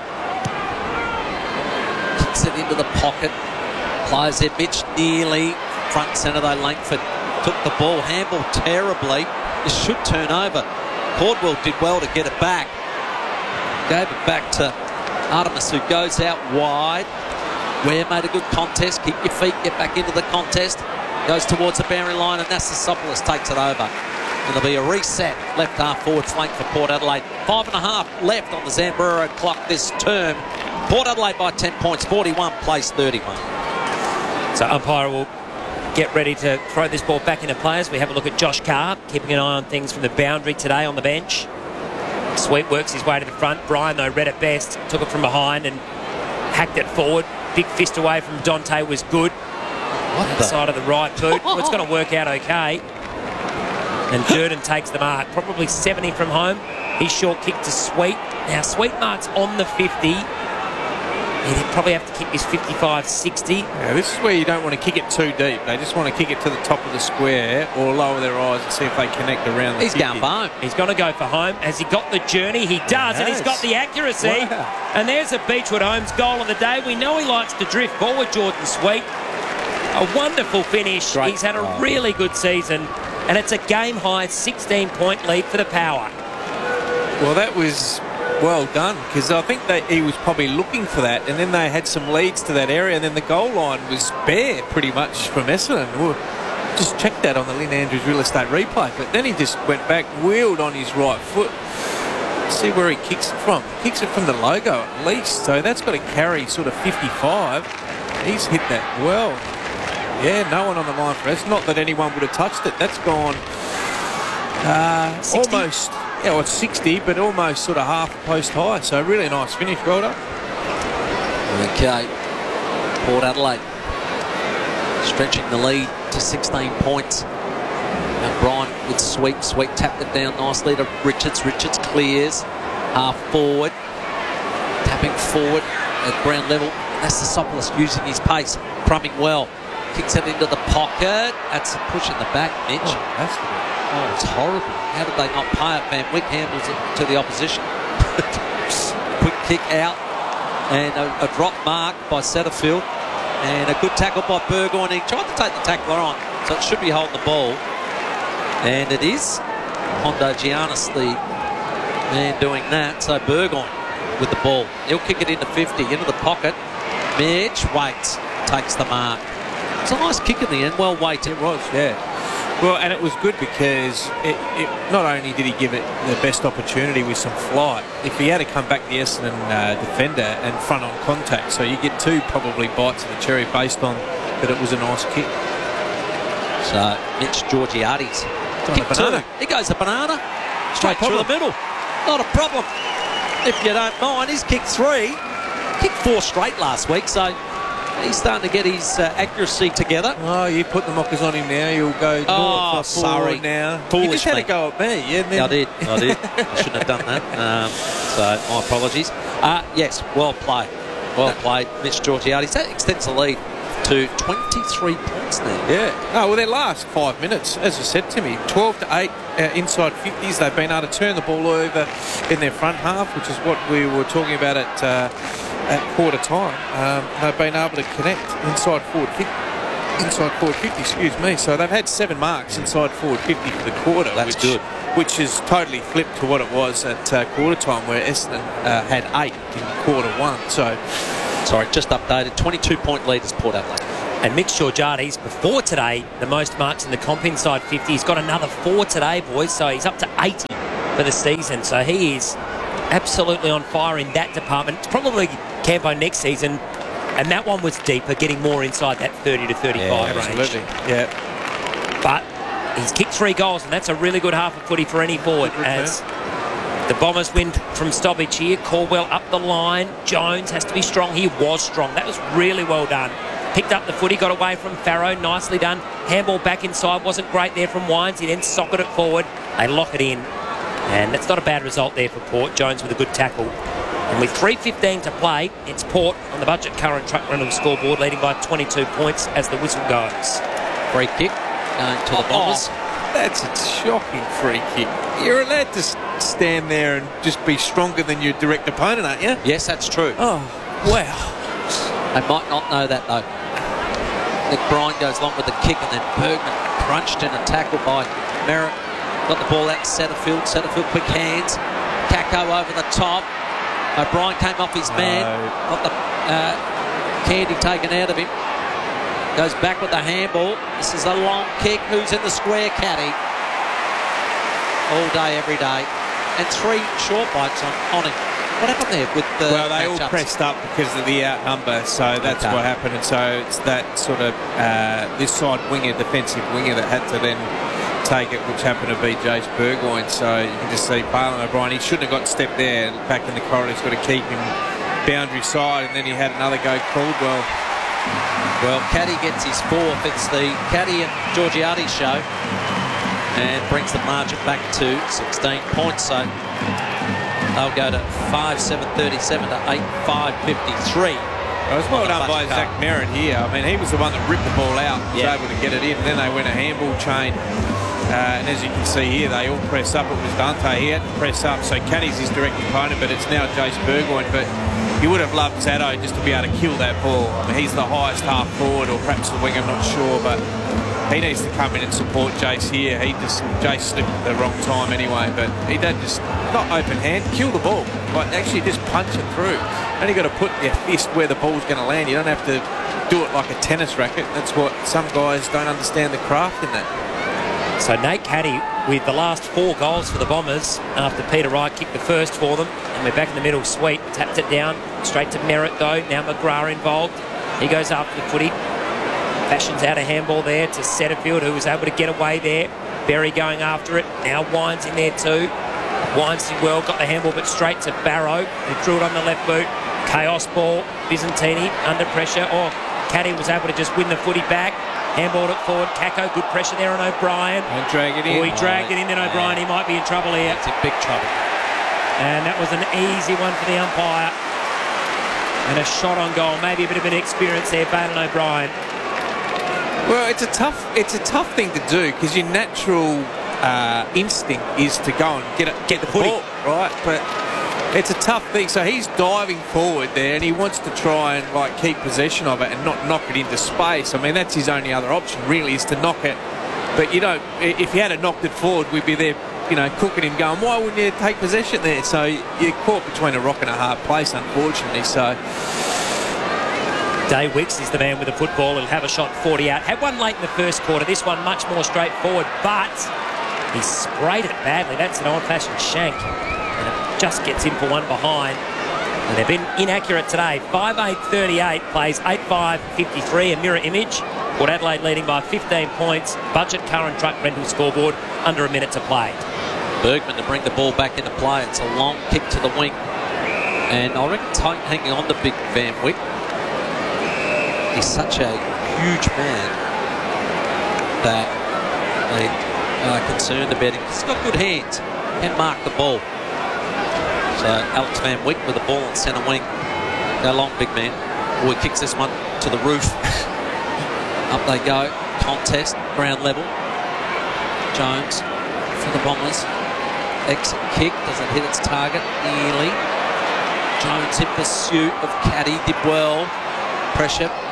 kicks it into the pocket. Players there. Mitch nearly front centre though. Langford took the ball, handballed terribly. This should turn over. Caldwell did well to get it back. Gave it back to Artemis, who goes out wide. Ware made a good contest. Keep your feet, get back into the contest. Goes towards the boundary line, and Nassasopoulos takes it over. And there'll be a reset left half forward flank for Port Adelaide. 5.5 left on the Zamburo clock this term. Port Adelaide by 10 points, 41 plays 31.
So umpire will get ready to throw this ball back into play as we have a look at Josh Carr, keeping an eye on things from the boundary today on the bench. Sweet works his way to the front. Brian, though, read it best, took it from behind and hacked it forward. Big fist away from Dante was good. Side of the right boot. Well, it's going to work out okay. And Durden takes the mark. Probably 70 from home. He's short kick to Sweet. Now, Sweet marks on the 50. He'd probably have to kick this 55-60.
Yeah, this is where you don't want to kick it too deep. They just want to kick it to the top of the square or lower their eyes and see if they connect around the 50.
He's going for home.
He's going to go for home. Has he got the journey? He does, and he's got the accuracy.
Wow.
And there's a Beechwood Homes goal of the day. We know he likes to drift forward, Jordan Sweet. A wonderful finish.
Great.
He's had a really good season, and it's a game-high 16-point lead for the Power.
Well, that was well done, because I think that he was probably looking for that, and then they had some leads to that area, and then the goal line was bare pretty much from Essendon. We'll just check that on the Lynn Andrews Real Estate replay, but then he just went back, wheeled on his right foot. See where he kicks it from. He kicks it from the logo at least, so that's got to carry sort of 55. He's hit that well. Yeah, no one on the line for us. Not that anyone would have touched it. That's gone
60?
Almost. Yeah, well, it's 60, but almost sort of half a post high. So really nice finish. Well done.
Okay. Port Adelaide stretching the lead to 16 points. And Brian with Sweet. Sweet tapped it down nicely to Richards. Richards clears. Half forward. Tapping forward at ground level. Nassasopoulos using his pace. Crumbing well. Kicks it into the pocket. That's a push in the back, Mitch. Oh, it's horrible. How did they not pay it? Van Wyck handles it to the opposition. Quick kick out. And a drop mark by Setterfield. And a good tackle by Burgoyne. He tried to take the tackler on, so it should be holding the ball. And it is Hondo Giannis, the man doing that. So Burgoyne with the ball. He'll kick it into 50, into the pocket. Mitch waits, takes the mark. It's a nice kick in the end, well weighted.
It was, yeah. Well, and it was good because it not only did he give it the best opportunity with some flight, if he had to come back the Essendon defender and front on contact, so you get 2 probably bites of the cherry based on that it was a nice kick.
So Mitch Georgiades kick 2. He goes a banana straight through the middle. Not a problem if you don't mind. He's kicked 3. Kicked 4 straight last week, so he's starting to get his accuracy together.
Oh, you put the mockers on him now. You'll go north or forward now.
Foolish
you just had
me.
to go at me. Yeah,
Yeah, I did. I shouldn't have done that. So my apologies. Yes, well played. Well played, Mitch Georgiades. That extends the lead to 23 points now.
Yeah. Oh, well, their last 5 minutes, as I said to me, 12 to 8 inside 50s. They've been able to turn the ball over in their front half, which is what we were talking about at quarter time. They've been able to connect inside forward 50. inside forward 50, excuse me. So they've had 7 marks inside forward 50 for the quarter.
That's good.
Which is totally flipped to what it was at quarter time, where Essendon had 8 in quarter 1. So,
sorry, just updated. 22-point leaders, Port Adelaide.
And Mitch Georgiades, before today, the most marks in the comp inside 50. He's got another 4 today, boys, so he's up to 80 for the season. So he is absolutely on fire in that department. It's probably Campo next season, and that one was deeper, getting more inside that 30 to 35 range.
Absolutely, yeah.
But he's kicked 3 goals, and that's a really good half of footy for any forward. As the Bombers win from stoppage here. Caldwell up the line. Jones has to be strong. He was strong. That was really well done. Picked up the footy, got away from Farrow. Nicely done. Handball back inside. Wasn't great there from Wines. He then socketed it forward. They lock it in. And that's not a bad result there for Port. Jones with a good tackle. And with 3:15 to play, it's Port on the Budget Car and Truck Rental scoreboard, leading by 22 points as the whistle goes.
Free kick going to the Bombers.
That's a shocking free kick. You're allowed to stand there and just be stronger than your direct opponent, aren't you?
Yes, that's true.
Oh, wow.
They might not know that, though. Nick Bryan goes along with the kick, and then Bergman crunched in a tackle by Merritt. Got the ball out to Setterfield. Setterfield, quick hands. Kako over the top. O'Brien came off his man. Got the candy taken out of him. Goes back with the handball. This is a long kick. Who's in the square? Caddy. All day, every day. And 3 short bites on him. What happened there with the
Well, they all pressed up because of the outnumber, so that's what happened. And so it's that sort of this side winger, defensive winger, that had to then take it, which happened to be Jace Burgoyne. So you can just see Palin O'Brien. He shouldn't have got stepped there back in the corridor. He's got to keep him boundary side, and then he had another go. Caldwell.
Well, Caddy gets his 4th. It's the Caddy and Georgiades show, and brings the margin back to 16 points. So they'll go to 5-7-37 to 8-5-53.
It was well done by Zach Merritt here. I mean, he was the one that ripped the ball out and was able to get it in. Then they went a handball chain. And as you can see here, they all press up. It was Dante. He had to press up. So Caddy's his direct opponent, but it's now Jace Burgoyne. But you would have loved Zaddo just to be able to kill that ball. I mean, he's the highest half forward, or perhaps the wing, I'm not sure. But he needs to come in and support Jace here. Jace slipped at the wrong time anyway, but he did just, not open hand, kill the ball. Like, actually just punch it through. Only got to put your fist where the ball's going to land. You don't have to do it like a tennis racket. That's what some guys don't understand, the craft in that.
So Nate Caddy with the last 4 goals for the Bombers after Peter Wright kicked the first for them. And we're back in the middle. Sweet tapped it down straight to Merritt though. Now McGrath involved. He goes after the footy. Fashions out a handball there to Setterfield, who was able to get away there. Berry going after it. Now Wines in there too. Wines did well, got the handball, but straight to Barrow, who threw it on the left boot. Chaos ball. Byzantini under pressure. Oh, Caddy was able to just win the footy back. Handballed it forward. Kako, good pressure there on O'Brien.
And drag it in.
Oh, he dragged it in, then O'Brien, he might be in trouble here.
It's in big trouble.
And that was an easy one for the umpire. And a shot on goal. Maybe a bit of an experience there, Bailyn O'Brien.
Well, it's a tough thing to do, because your natural instinct is to go and get the ball, right? But it's a tough thing. So he's diving forward there, and he wants to try and keep possession of it and not knock it into space. I mean, that's his only other option really, is to knock it. But you know, if he had knocked it forward, we'd be there, cooking him, going, why wouldn't you take possession there? So you're caught between a rock and a hard place, unfortunately. So
Dave Wicks is the man with the football. He'll have a shot 40 out. Had one late in the first quarter. This one much more straightforward, but he sprayed it badly. That's an old-fashioned shank. And it just gets in for one behind. And they've been inaccurate today. 5-8-38 plays 8-5-53, a mirror image. Port Adelaide leading by 15 points. Budget Car and Truck Rental scoreboard, under a minute to play.
Bergman to bring the ball back into play. It's a long kick to the wing. And I reckon tight hanging on to Big Van Wyk. He's such a huge man that they are concerned about him. He's got good hands. Can mark the ball. So Alex Van Wyk with the ball on centre wing. Go long, big man. Oh, he kicks this one to the roof. Up they go. Contest, ground level. Jones for the Bombers. Exit kick. Doesn't hit its target nearly. Jones in pursuit of Caddy. Did well. Pressure.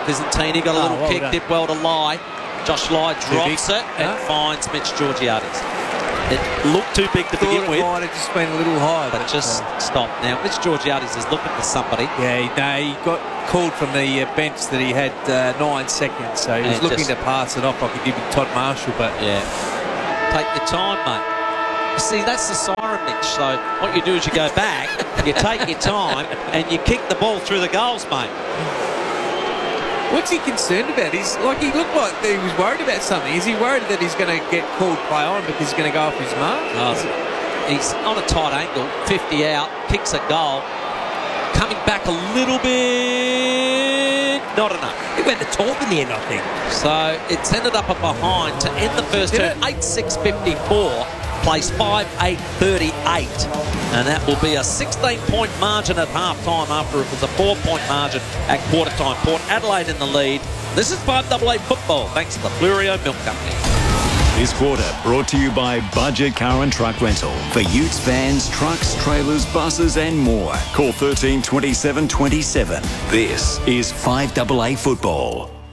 Visentini got a little
well
kick,
done.
did well to Lai. Josh Lai drops
big.
it and finds Mitch Georgiades. It looked too big to begin
Thought it
with,
might have just been a little high,
but just stopped. Now, Mitch Georgiades is looking for somebody.
Yeah, he got called from the bench that he had 9 seconds, so he was
And
looking
just-
to pass it off like he did with Todd Marshall, but
Yeah. Take your time, mate. You see, that's the siren, Mitch. So what you do is you go back, you take your time, and you kick the ball through the goals, mate.
what's he concerned about? He looked like he was worried about something. Is he worried that he's going to get called play on because he's going to go off his mark?
He's on a tight angle, 50 out, kicks a goal. Coming back a little bit, not enough.
He went the talk in the end, I think.
So it's ended up a behind to end the first term, 8-6-54, place 5-8-38. And that will be a 16-point margin at half-time after it was a 4-point margin at quarter-time. Port Adelaide in the lead. This is 5AA football, thanks to the Flurio Milk Company.
This quarter brought to you by Budget Car and Truck Rental. For utes, vans, trucks, trailers, buses and more. Call 13 27 27. This is 5AA Football.